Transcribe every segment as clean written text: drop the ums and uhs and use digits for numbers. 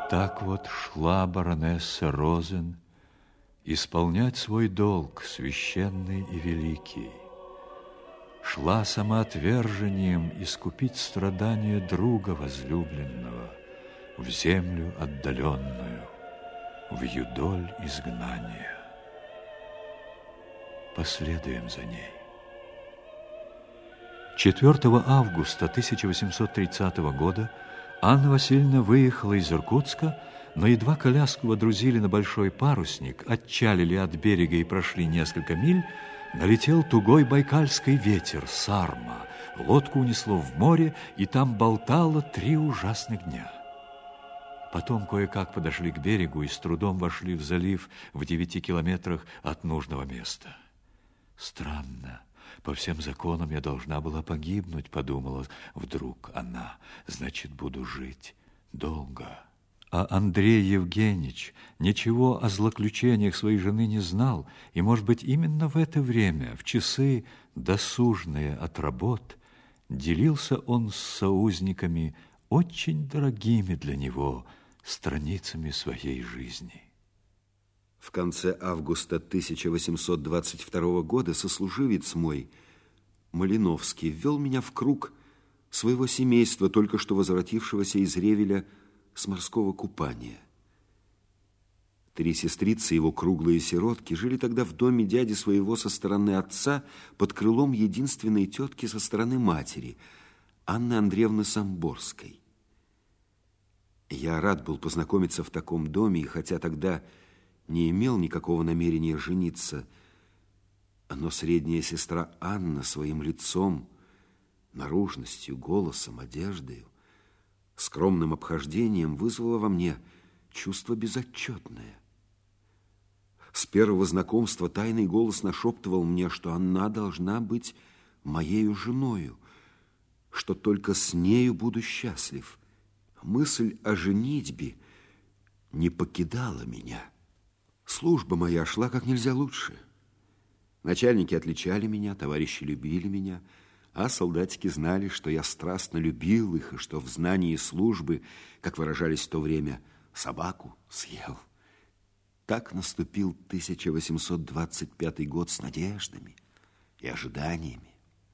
Так вот шла баронесса Розен исполнять свой долг, священный и великий. Шла самоотвержением искупить страдания друга возлюбленного в землю отдаленную, в юдоль изгнания. Последуем за ней. 4 августа 1830 года Анна Васильевна выехала из Иркутска, но едва коляску водрузили на большой парусник, отчалили от берега и прошли несколько миль, налетел тугой байкальский ветер, сарма. Лодку унесло в море, и там болтало 3 ужасных дня. Потом кое-как подошли к берегу и с трудом вошли в залив в 9 километрах от нужного места. Странно. По всем законам я должна была погибнуть, подумала вдруг она. Значит, буду жить долго. А Андрей Евгеньевич ничего о злоключениях своей жены не знал, и, может быть, именно в это время, в часы, досужные от работ, делился он с соузниками очень дорогими для него страницами своей жизни. В конце августа 1822 года сослуживец мой, Малиновский, ввел меня в круг своего семейства, только что возвратившегося из Ревеля с морского купания. 3 сестрицы его, круглые сиротки, жили тогда в доме дяди своего со стороны отца под крылом единственной тетки со стороны матери, Анны Андреевны Самборской. Я рад был познакомиться в таком доме, и хотя тогда не имел никакого намерения жениться, но средняя сестра Анна своим лицом, наружностью, голосом, одеждою, скромным обхождением вызвала во мне чувство безотчетное. С первого знакомства тайный голос нашептывал мне, что она должна быть моею женою, что только с нею буду счастлив. Мысль о женитьбе не покидала меня. Служба моя шла как нельзя лучше. Начальники отличали меня, товарищи любили меня, а солдатики знали, что я страстно любил их, и что в знании службы, как выражались в то время, собаку съел. Так наступил 1825 год с надеждами и ожиданиями.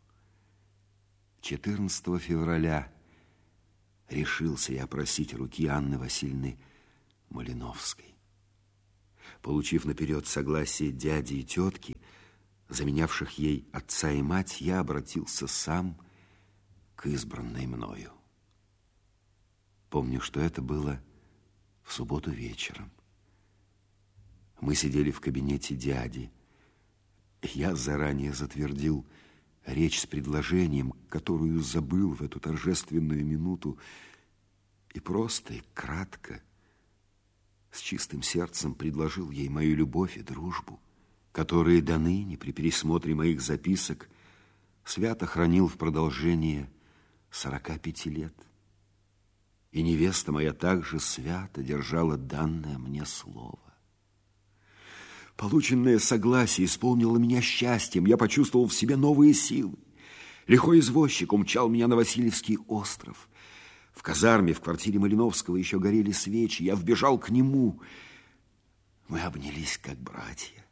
14 февраля решился я просить руки Анны Васильевны Малиновской. Получив наперед согласие дяди и тетки, заменявших ей отца и мать, я обратился сам к избранной мною. Помню, что это было в субботу вечером. Мы сидели в кабинете дяди. Я заранее затвердил речь с предложением, которую забыл в эту торжественную минуту, и просто и кратко, с чистым сердцем предложил ей мою любовь и дружбу, которые до ныне при пересмотре моих записок свято хранил в продолжение 45 лет. И невеста моя также свято держала данное мне слово. Полученное согласие исполнило меня счастьем. Я почувствовал в себе новые силы. Лихой извозчик умчал меня на Васильевский остров. В казарме, в квартире Малиновского еще горели свечи. Я вбежал к нему. Мы обнялись, как братья.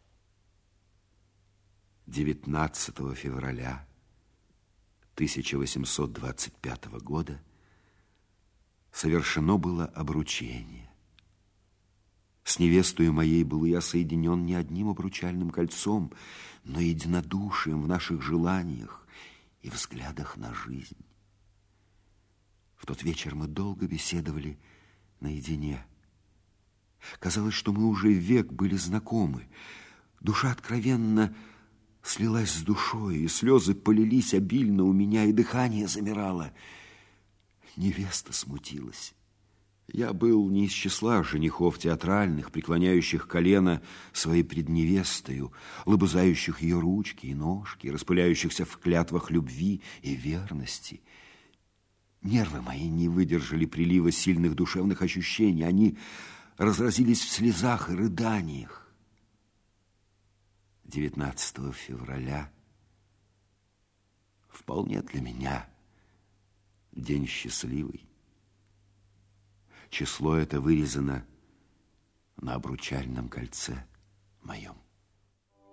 19 февраля 1825 года совершено было обручение. С невестою моей был я соединен не одним обручальным кольцом, но единодушием в наших желаниях и взглядах на жизнь. В тот вечер мы долго беседовали наедине. Казалось, что мы уже век были знакомы. Душа откровенно слилась с душой, и слезы полились обильно у меня, и дыхание замирало. Невеста смутилась. Я был не из числа женихов театральных, преклоняющих колено своей пред невестою, лобызающих ее ручки и ножки, распыляющихся в клятвах любви и верности. Нервы мои не выдержали прилива сильных душевных ощущений. Они разразились в слезах и рыданиях. 19 февраля вполне для меня день счастливый. Число это вырезано на обручальном кольце моем.